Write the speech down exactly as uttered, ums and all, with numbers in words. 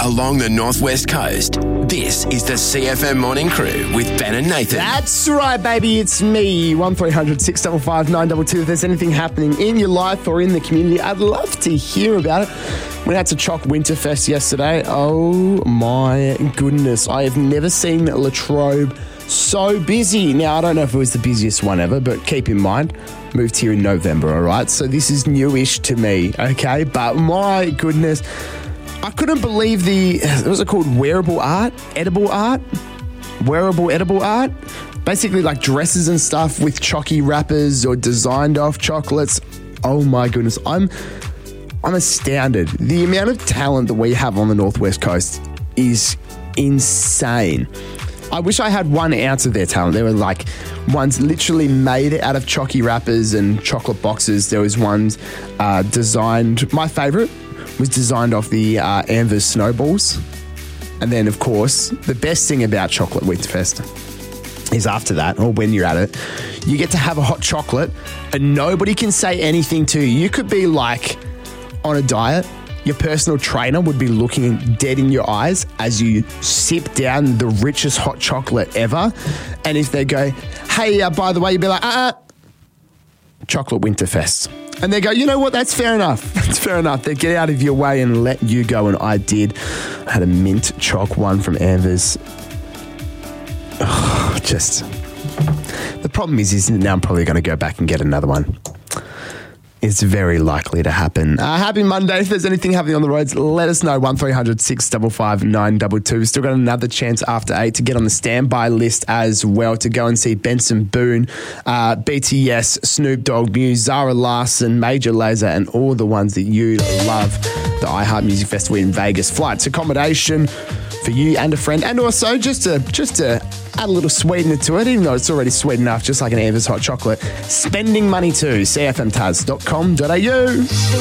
along the northwest coast. This is the C F M Morning Crew with Ben and Nathan. That's right, baby. It's me. one three hundred six five five nine two two. If there's anything happening in your life or in the community, I'd love to hear about it. We had to Choc Winterfest yesterday. Oh, my goodness. I have never seen Latrobe so busy. Now, I don't know if it was the busiest one ever, but keep in mind, moved here in November, all right? So this is newish to me, okay? But my goodness, I couldn't believe the, what was it called? Wearable art? Edible art? Wearable edible art? Basically like dresses and stuff with chocky wrappers or designed off chocolates. Oh my goodness. I'm I'm astounded. The amount of talent that we have on the Northwest Coast is insane. I wish I had one ounce of their talent. There were like ones literally made out of chocky wrappers and chocolate boxes. There was ones uh, designed, my favourite was designed off the uh, Anvers snowballs. And then, of course, the best thing about Chocolate Winterfest is after that, or when you're at it, you get to have a hot chocolate and nobody can say anything to you. You could be like on a diet. Your personal trainer would be looking dead in your eyes as you sip down the richest hot chocolate ever. And if they go, hey, uh, by the way, you'd be like, uh-uh, Chocolate Winterfest. And they go, you know what, that's fair enough. That's fair enough. They get out of your way and let you go, and I did. I had a mint choc one from Anvers. Oh, just, the problem is, is now I'm probably going to go back and get another one. It's very likely to happen. Uh, happy Monday. If there's anything happening on the roads, let us know. one three hundred six five five nine two two. We've still got another chance after eight to get on the standby list as well, to go and see Benson Boone, uh, B T S, Snoop Dogg, Muse, Zara Larsson, Major Lazer, and all the ones that you love. The iHeart Music Festival in Vegas. Flights, accommodation for you and a friend, and also just to just to add a little sweetener to it, even though it's already sweet enough, just like an Anvers hot chocolate. Spending money too. c f m taz dot com dot a u.